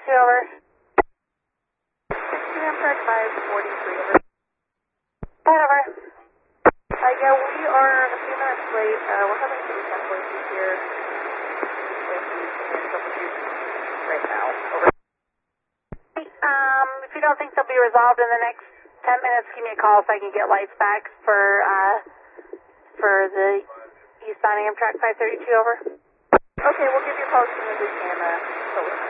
over. Amtrak 543, over. Right over. Yeah, we are a few minutes late. We're having some cancellations here. If you can troubleshoot right now, over. If you don't think they'll be resolved in the next 10 minutes, give me a call so I can get lights back for the eastbound Amtrak 532, over. Okay, we'll give you a call as soon as we can,